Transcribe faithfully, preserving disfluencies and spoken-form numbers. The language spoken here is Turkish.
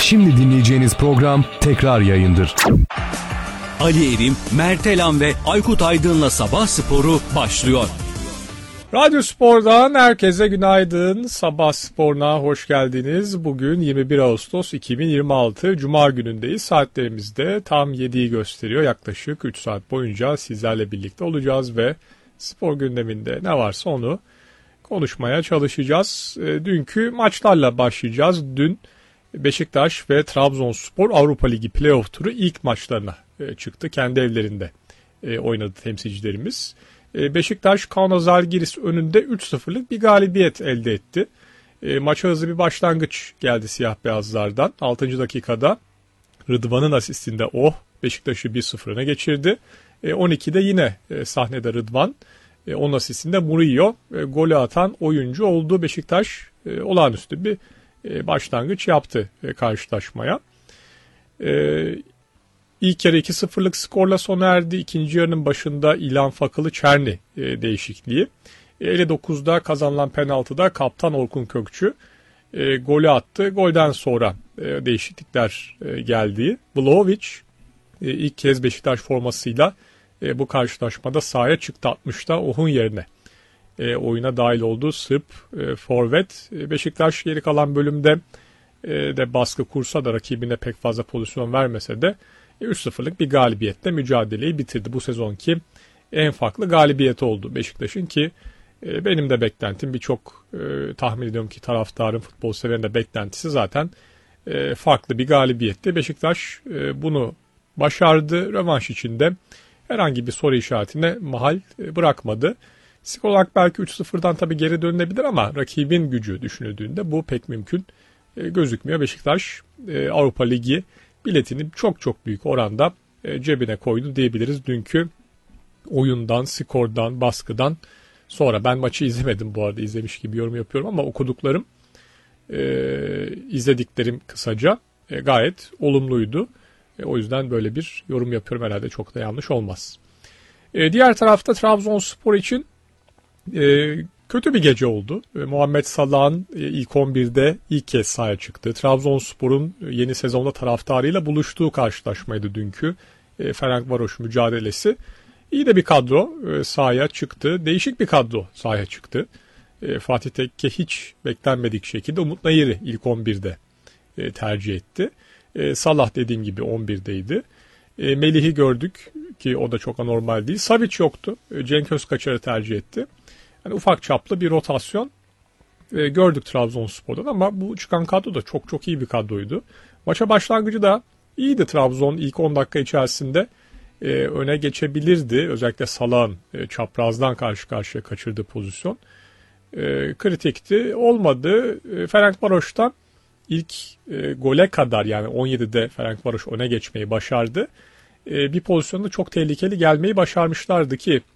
Şimdi dinleyeceğiniz program tekrar yayındır. Ali Erim, Mert Elan ve Aykut Aydın'la Sabah Sporu başlıyor. Radyo Spor'dan herkese günaydın. Sabah Spor'una hoş geldiniz. Bugün yirmi bir Ağustos iki bin yirmi altı Cuma günündeyiz. Saatlerimizde tam yediyi gösteriyor. Yaklaşık üç saat boyunca sizlerle birlikte olacağız ve spor gündeminde ne varsa onu konuşmaya çalışacağız. Dünkü maçlarla başlayacağız. Dün Beşiktaş ve Trabzonspor Avrupa Ligi playoff turu ilk maçlarına çıktı. Kendi evlerinde oynadı temsilcilerimiz. Beşiktaş Kaunas Žalgiris önünde üç sıfırlık bir galibiyet elde etti. Maça hızlı bir başlangıç geldi siyah beyazlardan. altıncı dakikada Rıdvan'ın asistinde o Beşiktaş'ı bir sıfır öne geçirdi. on ikide yine sahnede Rıdvan. Onun asistinde Murillo golü atan oyuncu oldu. Beşiktaş olağanüstü bir başlangıç yaptı karşılaşmaya. İlk yarı iki sıfırlık skorla sona erdi. İkinci yarının başında İlhan Fakılı Çerni değişikliği. elli dokuzda kazanılan penaltıda kaptan Orkun Kökçü golü attı. Golden sonra değişiklikler geldi. Vlahovic ilk kez Beşiktaş formasıyla bu karşılaşmada sahaya çıktı. altmışta Ohun yerine E, oyuna dahil olduğu Sırp e, forvet. E, Beşiktaş geri kalan bölümde e, de baskı kursa da rakibine pek fazla pozisyon vermese de e, üç sıfırlık bir galibiyetle mücadeleyi bitirdi. Bu sezonki en farklı galibiyeti oldu Beşiktaş'ın ki e, benim de beklentim birçok e, tahmin ediyorum ki taraftarın, futbol severin de beklentisi zaten e, farklı bir galibiyetti. Beşiktaş e, bunu başardı. Rövanş içinde herhangi bir soru işaretine mahal e, bırakmadı. Skor olarak belki üç sıfırdan tabii geri dönülebilir ama rakibin gücü düşünüldüğünde bu pek mümkün e, gözükmüyor. Beşiktaş e, Avrupa Ligi biletini çok çok büyük oranda e, cebine koydu diyebiliriz. Dünkü oyundan, skordan, baskıdan sonra ben maçı izlemedim bu arada, izlemiş gibi yorum yapıyorum ama okuduklarım, e, izlediklerim kısaca e, gayet olumluydu. E, o yüzden böyle bir yorum yapıyorum, herhalde çok da yanlış olmaz. E, diğer tarafta Trabzonspor için Ee, kötü bir gece oldu. Ee, Muhammed Salah'ın e, ilk on birde ilk kez sahaya çıktı. Trabzonspor'un yeni sezonda taraftarıyla buluştuğu karşılaşmaydı dünkü e, Ferencvaroş mücadelesi. İyi de bir kadro e, sahaya çıktı. Değişik bir kadro sahaya çıktı. E, Fatih Tekke hiç beklenmedik şekilde Umut Nayır'ı ilk on birde e, tercih etti. E, Salah dediğim gibi on birdeydi. E, Melih'i gördük ki o da çok anormal değil. Savic yoktu. E, Cenk Özkaçar'ı tercih etti. Yani ufak çaplı bir rotasyon e, gördük Trabzonspor'dan ama bu çıkan kadro da çok çok iyi bir kadroydu. Maça başlangıcı da iyiydi. Trabzon ilk on dakika içerisinde e, öne geçebilirdi. Özellikle Salah'ın e, çaprazdan karşı karşıya kaçırdığı pozisyon e, kritikti. Olmadı. E, Ferencvaros'tan ilk e, gole kadar, yani on yedide Ferencvaros öne geçmeyi başardı. E, bir pozisyonda çok tehlikeli gelmeyi başarmışlardı ki